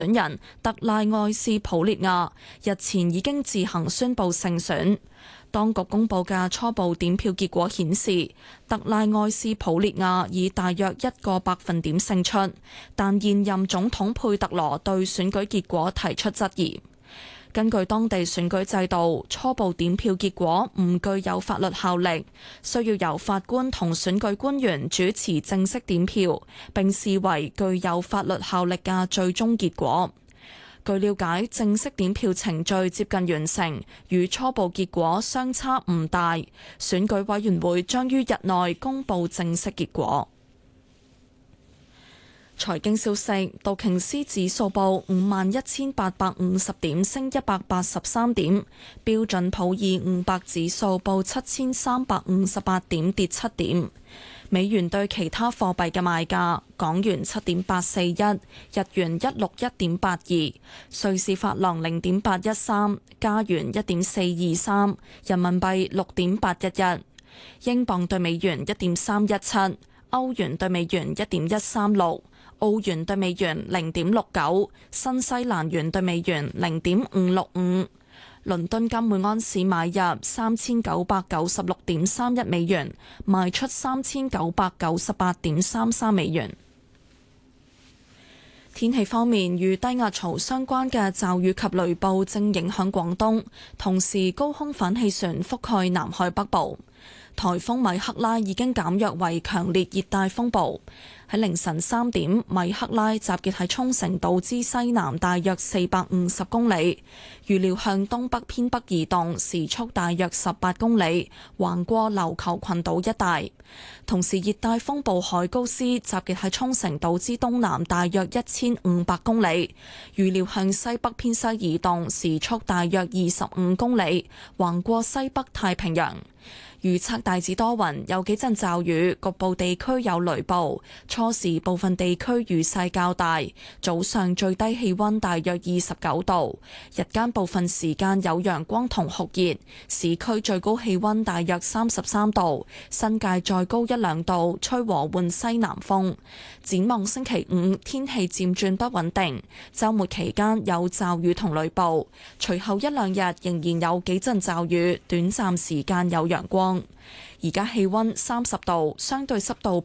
人特拉愛斯普列亞日前已經自行宣布勝選。當局公佈嘅初步點票結果顯示，特拉愛斯普列亞以大約1個百分點勝出，但現任總統佩特羅對選舉結果提出質疑。根據當地選舉制度，初步點票結果唔具有法律效力，需要由法官同選舉官員主持正式點票，並視為具有法律效力嘅最終結果。據了解，正式點票程序接近完成，與初步結果相差唔大。選舉委員會將於日內公佈正式結果。財經消息，道瓊斯指數報51,850點，升183點；標準普爾500指數報7,358點，跌7點。美元對其他貨幣嘅賣價：港元7.841，日元161.82，瑞士法郎0.813，加元1.423，人民幣6.811，英鎊對美元1.317，歐元對美元1.136。澳元對美元0.69，新西蘭元對美元0.565。倫敦金每安士買入3996.31美元，賣出3998.33美元。天氣方面，與低壓槽相關嘅驟雨及雷暴正影響廣東，同時高空反氣旋覆蓋南海北部。颱風米克拉已經減弱為強烈熱帶風暴。喺凌晨3點，米克拉集結喺沖繩島之西南大約450公里，預料向東北偏北移動，時速大約18公里，橫過琉球群島一帶。同時，熱帶風暴海高斯集結喺沖繩島之東南大約1500公里，預料向西北偏西移動，時速大約25公里，橫過西北太平洋。預測大致多雲，有幾陣驟雨，局部地區有雷暴。初時部分地區雨勢較大，早上最低氣溫大約29度，日間部分時間有陽光同酷熱，市區最高氣溫大約33度，新界再高1-2度，吹和緩西南風。展望星期五，天氣漸轉不穩定，週末期間有驟雨同雷暴，隨後1-2日仍然有幾陣驟雨，短暫時間有陽光。而家氣溫30度，相對濕度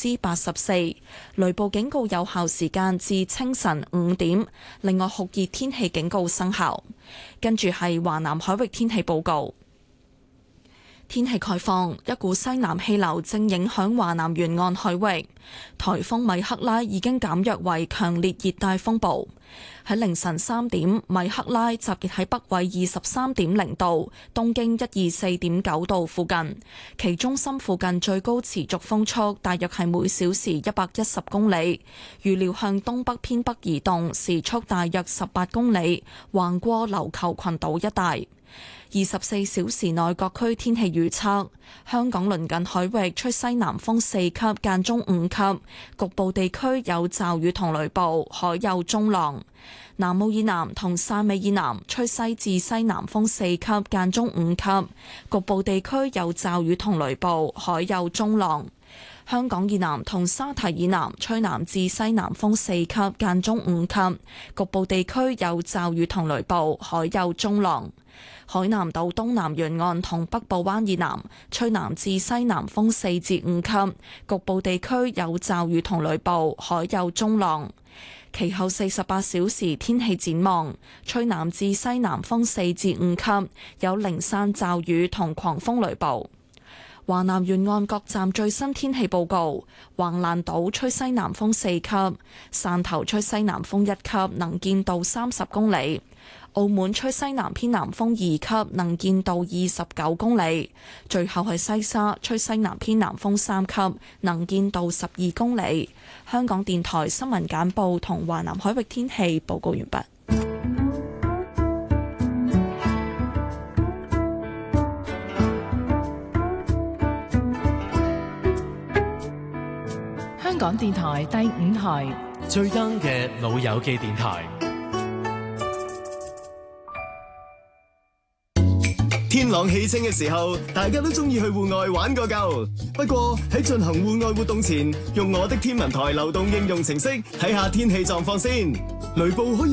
84%，雷暴警告有效時間至清晨5點。另外，酷熱天氣警告生效。跟住係華南海域天氣報告。天氣概況，一股西南氣流正影響華南沿岸海域，颱風米克拉已經減弱為強烈熱帶風暴。喺凌晨3點，米克拉集結喺北緯23.0度、東經124.9度附近，其中心附近最高持續風速大約係每小時110公里，預料向東北偏北移動，時速大約18公里，橫過琉球群島一帶。24小時內各區天氣預測：香港鄰近海域吹西南風4級，間中5級，局部地區有驟雨同雷暴，海有中浪。南澳以南同汕尾以南吹西至西南風4級，間中5級，局部地區有驟雨同雷暴，海有中浪。香港以南同沙堤以南吹南至西南風4級，間中5級，局部地區有驟雨同雷暴，海有中浪。海南島東南沿岸同北部灣以南吹南至西南風4至5級，局部地區有驟雨同雷暴，海有中浪。其後48小時天氣展望，吹南至西南風4至5級，有零散驟雨同狂風雷暴。華南沿岸各站最新天氣報告：橫瀾島吹西南風4級，汕頭吹西南風1級，能見度30公里；澳門吹西南偏南風2級，能見度29公里；最後係西沙吹西南偏南風3級，能見度12公里。香港電台新聞簡報同華南海域天氣報告完畢。 香港電台第5台最 young 嘅老友記電台。 天朗氣清嘅時候，大家都中意去戶外玩個夠。不過喺進行戶外活動前，用我的天文台流動應用程式睇下天氣狀況先。雷暴可以